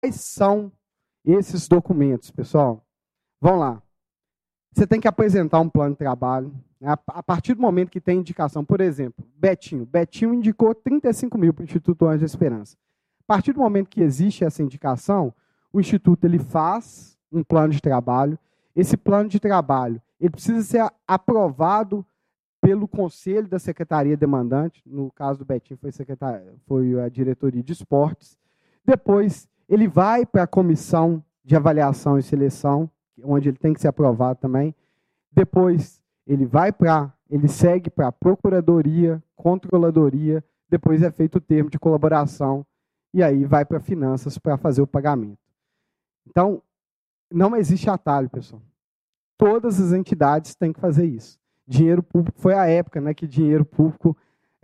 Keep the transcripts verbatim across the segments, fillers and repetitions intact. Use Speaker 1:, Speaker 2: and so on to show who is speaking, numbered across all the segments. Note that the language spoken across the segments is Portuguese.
Speaker 1: Quais são esses documentos, pessoal? Vamos lá. Você tem que apresentar um plano de trabalho. A partir do momento que tem indicação, por exemplo, Betinho. Betinho indicou trinta e cinco mil para o Instituto Anjos da Esperança. A partir do momento que existe essa indicação, o Instituto ele faz um plano de trabalho. Esse plano de trabalho ele precisa ser aprovado pelo conselho da secretaria demandante. No caso do Betinho, foi, foi a diretoria de esportes. Depois, ele vai para a comissão de avaliação e seleção, onde ele tem que ser aprovado também. Depois, ele vai para, ele segue para a procuradoria, controladoria, depois é feito o termo de colaboração, e aí vai para finanças para fazer o pagamento. Então, não existe atalho, pessoal. Todas as entidades têm que fazer isso. Dinheiro público, foi a época, né, que dinheiro público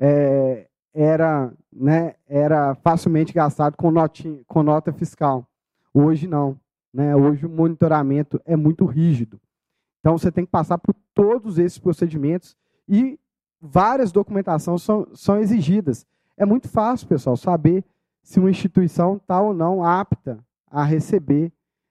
Speaker 1: é, era, né, era facilmente gastado com, notinha, com nota fiscal. Hoje não. Né? Hoje o monitoramento é muito rígido. Então, você tem que passar por todos esses procedimentos e várias documentações são, são exigidas. É muito fácil, pessoal, saber se uma instituição está ou não apta a receber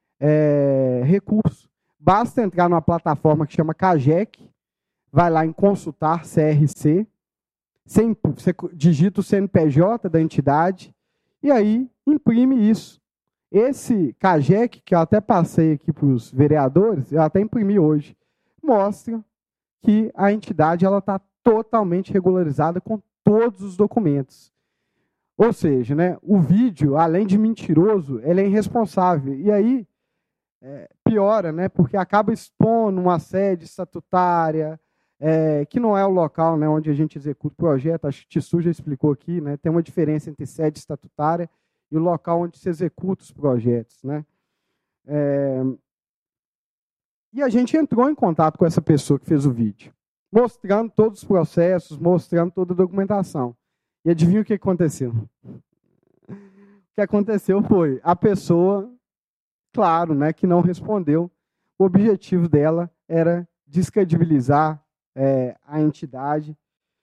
Speaker 1: é, recurso. Basta entrar numa plataforma que chama CAGEC, vai lá em consultar C R C, você digita o C N P J da entidade e aí imprime isso. Esse CAGEC, que eu até passei aqui para os vereadores, eu até imprimi hoje, mostra que a entidade está totalmente regularizada com todos os documentos. Ou seja, né, o vídeo, além de mentiroso, ele é irresponsável. E aí é, piora, né, porque acaba expondo uma sede estatutária, é, que não é o local, né, onde a gente executa o projeto. Acho que o Tissu já explicou aqui, né, tem uma diferença entre sede estatutária e o local onde se executa os projetos. Né? É... E a gente entrou em contato com essa pessoa que fez o vídeo, mostrando todos os processos, mostrando toda a documentação. E adivinha o que aconteceu? O que aconteceu foi, a pessoa, claro, né, que não respondeu, o objetivo dela era descredibilizar é, a entidade.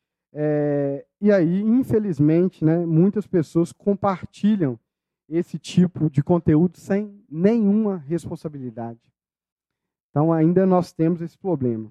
Speaker 1: É, e aí, infelizmente, né, muitas pessoas compartilham esse tipo de conteúdo sem nenhuma responsabilidade. Então, ainda nós temos esse problema.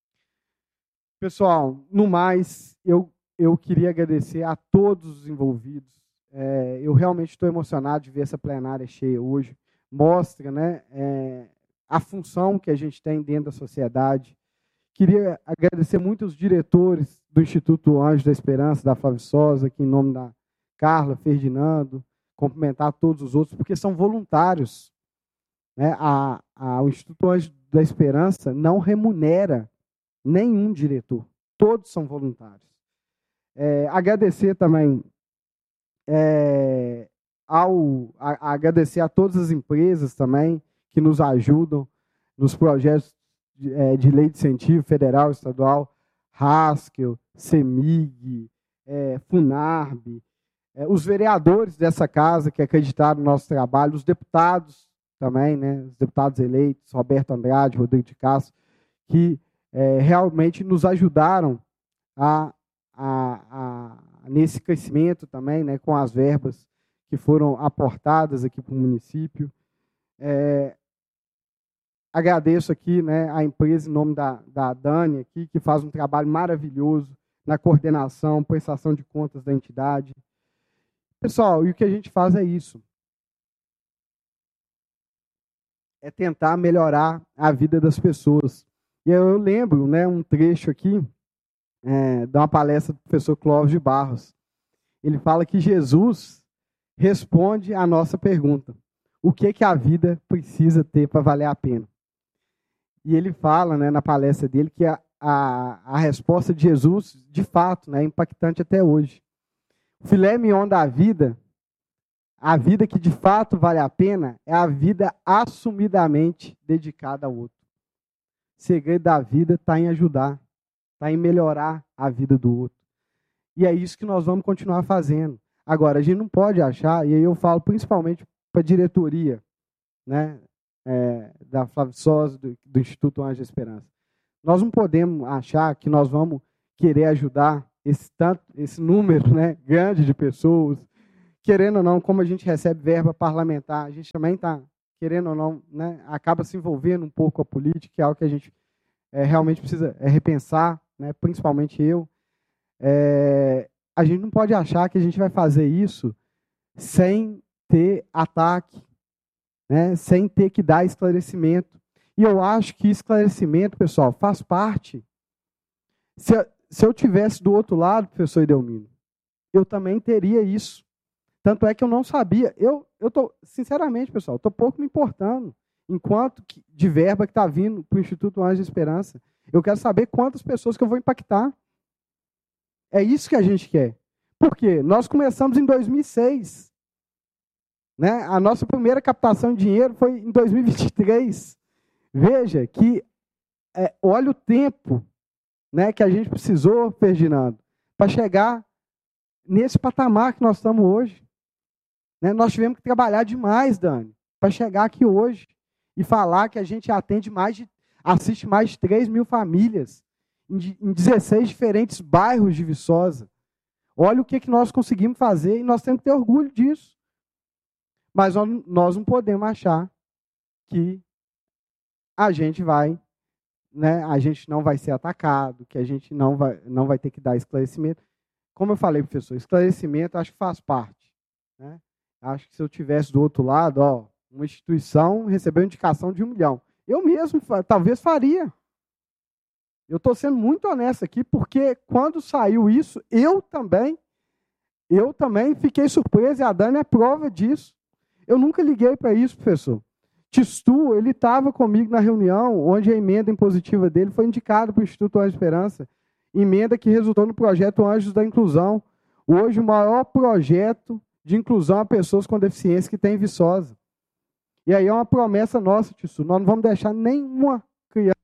Speaker 1: Pessoal, no mais, eu, eu queria agradecer a todos os envolvidos. É, eu realmente estou emocionado de ver essa plenária cheia hoje. Mostra, né, é, a função que a gente tem dentro da sociedade. Queria agradecer muito os diretores do Instituto Anjos da Esperança, da Flávia Sosa, aqui em nome da Carla, Ferdinando, cumprimentar todos os outros, porque são voluntários. Né? A, a, o Instituto Anjos da Esperança não remunera nenhum diretor, todos são voluntários. É, agradecer também, é, ao, a, a agradecer a todas as empresas também que nos ajudam nos projetos De, é, de lei de incentivo federal, estadual, Haskell, CEMIG, é, FUNARB, é, os vereadores dessa casa que acreditaram no nosso trabalho, os deputados também, né, os deputados eleitos, Roberto Andrade, Rodrigo de Castro, que é, realmente nos ajudaram a, a, a, nesse crescimento também, né, com as verbas que foram aportadas aqui para o município. É, Agradeço aqui, né, a empresa, em nome da, da Dani, aqui, que faz um trabalho maravilhoso na coordenação, prestação de contas da entidade. Pessoal, e o que a gente faz é isso. É tentar melhorar a vida das pessoas. E eu, eu lembro, né, um trecho aqui, é, de uma palestra do professor Clóvis de Barros. Ele fala que Jesus responde à nossa pergunta: o que, que a vida precisa ter para valer a pena? E ele fala, né, na palestra dele, que a, a, a resposta de Jesus, de fato, né, é impactante até hoje. O filé mignon da vida, a vida que de fato vale a pena, é a vida assumidamente dedicada ao outro. O segredo da vida está em ajudar, está em melhorar a vida do outro. E é isso que nós vamos continuar fazendo. Agora, a gente não pode achar, e aí eu falo principalmente para a diretoria, né, É, da Flávia Sosa, do, do Instituto Anjos da Esperança. Nós não podemos achar que nós vamos querer ajudar esse, tanto, esse número, né, grande de pessoas querendo ou não, como a gente recebe verba parlamentar, a gente também está, querendo ou não, né, acaba se envolvendo um pouco com a política, que é algo que a gente é, realmente precisa é, repensar, né, principalmente eu. É, a gente não pode achar que a gente vai fazer isso sem ter ataque, né, sem ter que dar esclarecimento. E eu acho que esclarecimento, pessoal, faz parte. Se, se eu tivesse do outro lado, professor Edelmino, eu também teria isso. Tanto é que eu não sabia. Eu, eu tô, sinceramente, pessoal, estou pouco me importando enquanto que, de verba que está vindo para o Instituto Anjos de Esperança. Eu quero saber quantas pessoas que eu vou impactar. É isso que a gente quer. Por quê? Nós começamos em dois mil e seis. Né? A nossa primeira captação de dinheiro foi em dois mil e vinte e três. Veja que, é, olha o tempo, né, que a gente precisou, Ferdinando, para chegar nesse patamar que nós estamos hoje. Né? Nós tivemos que trabalhar demais, Dani, para chegar aqui hoje e falar que a gente atende mais de, assiste mais de três mil famílias em, em dezesseis diferentes bairros de Viçosa. Olha o que, que nós conseguimos fazer e nós temos que ter orgulho disso. Mas nós, nós não podemos achar que a gente vai, né, a gente não vai ser atacado, que a gente não vai, não vai ter que dar esclarecimento. Como eu falei, professor, esclarecimento acho que faz parte. Né? Acho que se eu tivesse do outro lado, ó, uma instituição recebeu indicação de um milhão. Eu mesmo talvez faria. Eu estou sendo muito honesto aqui, porque quando saiu isso, eu também, eu também fiquei surpreso, e a Dani é prova disso. Eu nunca liguei para isso, professor. Tistu, ele estava comigo na reunião, onde a emenda impositiva dele foi indicada para o Instituto Anjos de Esperança. Emenda que resultou no projeto Anjos da Inclusão. Hoje, o maior projeto de inclusão a pessoas com deficiência que tem em Viçosa. E aí é uma promessa nossa, Tistu. Nós não vamos deixar nenhuma criança